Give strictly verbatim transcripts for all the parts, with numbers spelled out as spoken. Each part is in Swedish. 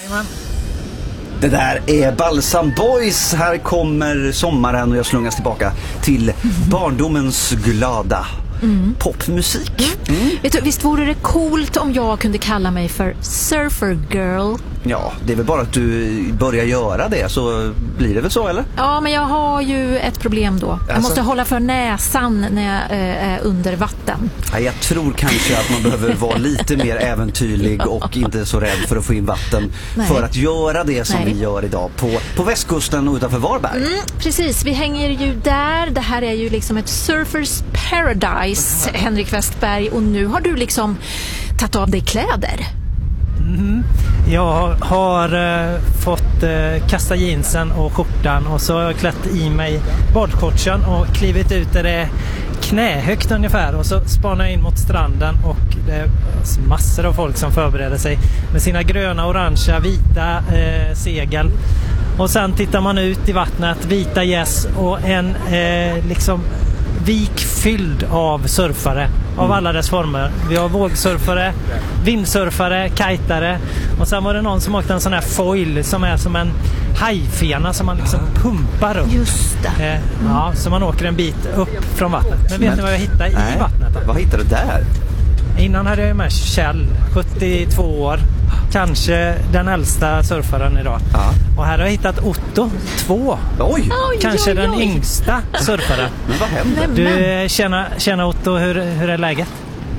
Jajamän. Det där är Balsam Boys. Här kommer sommaren och jag slungas tillbaka till barndomens glada mm. popmusik. Mm. Mm. Vet du, visst vore det coolt om jag kunde kalla mig för Surfer Girl? Ja, det är väl bara att du börjar göra det, så blir det väl så, eller? Ja, men jag har ju ett problem då. Jag alltså... måste hålla för näsan när jag äh, är under vatten. Ja, jag tror kanske att man behöver vara lite mer äventyrlig och inte så rädd för att få in vatten. Nej. För att göra det som Nej. vi gör idag på, på västkusten och utanför Varberg. Mm, precis, vi hänger ju där. Det här är ju liksom ett surfers paradise, Henrik Westberg. Och nu har du liksom tagit av dig kläder. Mm. Jag har uh, fått uh, kasta jeansen och skjortan och så har jag klätt i mig badshortsen och klivit ut där det är knähögt ungefär, och så spanar jag in mot stranden och det är massor av folk som förbereder sig med sina gröna, orangea, vita uh, segel, och sen tittar man ut i vattnet, vita gäss och en uh, liksom vik fylld av surfare av alla dess former. Vi har vågsurfare, vindsurfare, kajtare, och sen var det någon som åkte en sån här foil som är som en hajfena som man liksom pumpar upp. Just det. Eh, ja, så man åker en bit upp från vattnet. Men vet Men, ni vad jag hittade nej. i vattnet? Då? Vad hittade du där? Innan hade jag med Kjell, sjuttiotvå år. Kanske den äldsta surfaren idag. Ja. Och här har jag hittat Otto, två. Oj. Kanske oj, oj. den yngsta surfaren. Men vad händer? Du, tjena, tjena Otto, hur, hur är läget?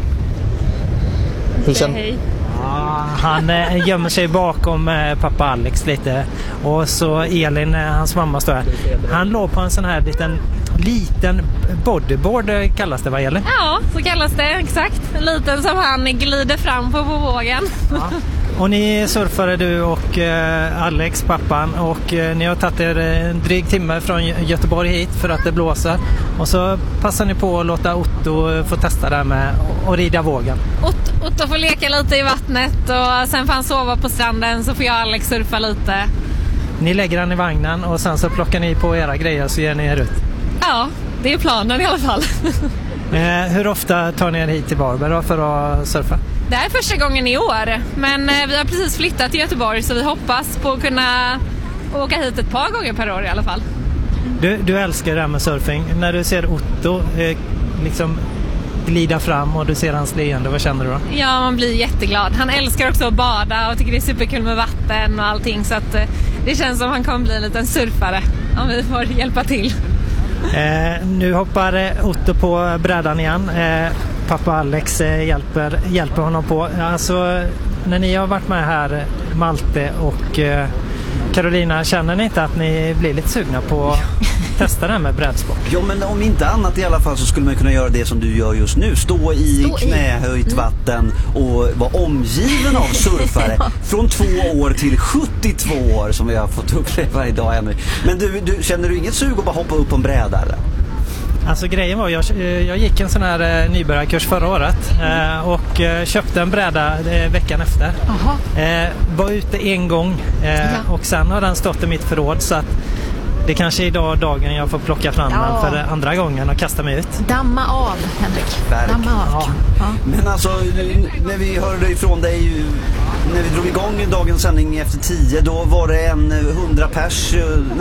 Hej, hej. Ja, han eh, gömmer sig bakom eh, pappa Alex lite. Och så Elin, eh, hans mamma, står här. Han låg på en sån här liten liten bodyboard, kallas det, vad gäller? Ja, så kallas det, exakt. En liten som han glider fram på på vågen. Ja. Och ni surfade, du och eh, Alex, pappan, och eh, ni har tagit er en dryg timme från Göteborg hit för att det blåser. Och så passar ni på att låta Otto få testa det med att rida vågen. Otto, Otto får leka lite i vattnet och sen får han sova på stranden, så får jag och Alex surfa lite. Ni lägger han i vagnen och sen så plockar ni på era grejer så ger ni er ut. Ja, det är planen i alla fall. eh, hur ofta tar ni er hit till Varberg då för att surfa? Det är första gången i år, men eh, vi har precis flyttat till Göteborg, så vi hoppas på att kunna åka hit ett par gånger per år i alla fall. Du, du älskar det här med surfing. När du ser Otto eh, liksom glida fram och du ser hans leende, vad känner du då? Ja, man blir jätteglad. Han älskar också att bada och tycker det är superkul med vatten och allting, så att eh, det känns som han kommer bli en liten surfare om vi får hjälpa till. Eh, nu hoppar Otto på brädan igen. Eh, pappa Alex eh, hjälper, hjälper honom på. Alltså, när ni har varit med här, Malte och eh, Carolina, känner ni inte att ni blir lite sugna på att testa det här med brädsport? Ja, men om inte annat i alla fall så skulle man kunna göra det som du gör just nu. Stå i Stå knähöjt i. vatten och vara omgiven av surfare från två år till sjuttiotvå år som vi har fått uppleva idag, Henrik. Men du, du, känner du inget sug att bara hoppa upp på en bräda eller? Alltså grejen var, jag, jag gick en sån här eh, nybörjarkurs förra året eh, och eh, köpte en bräda eh, veckan efter. Eh, var ute en gång eh, ja. och sen har den stått i mitt förråd, så att det kanske är idag dagen jag får plocka fram ja. den för andra gången och kasta mig ut. Damma av, Henrik. Verk. Damma av. Ja. Ja. Men alltså, när vi hörde ifrån dig, när vi drog igång dagens sändning efter tio, då var det en hundra pers